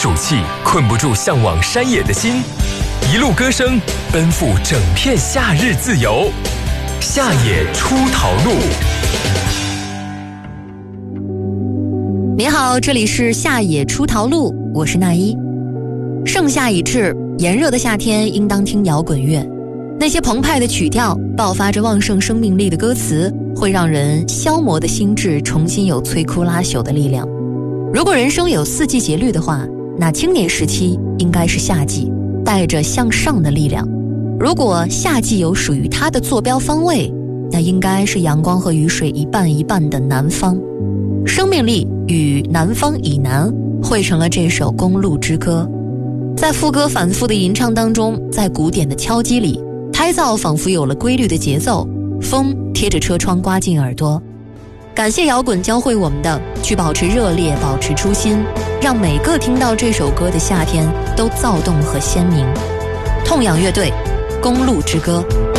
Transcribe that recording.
暑气困不住向往山野的心，一路歌声奔赴整片夏日自由。夏野出逃路。 你好，这里是夏野出逃路，我是那一。盛夏已至，炎热的夏天应当听摇滚乐，那些澎湃的曲调，爆发着旺盛生命力的歌词，会让人消磨的心智重新有摧枯拉朽的力量。如果人生有四季节律的话，那青年时期应该是夏季，带着向上的力量。如果夏季有属于它的坐标方位，那应该是阳光和雨水一半一半的南方。生命力与南方以南汇成了这首公路之歌。在副歌反复的吟唱当中，在鼓点的敲击里，胎噪仿佛有了规律的节奏，风贴着车窗刮进耳朵。感谢摇滚教会我们的去保持热烈，保持初心，让每个听到这首歌的夏天都躁动和鲜明。痛仰乐队，公路之歌。